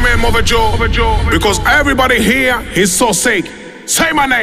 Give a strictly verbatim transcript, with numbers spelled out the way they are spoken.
man, Mother Joe. Because everybody here is so sick. Say my name.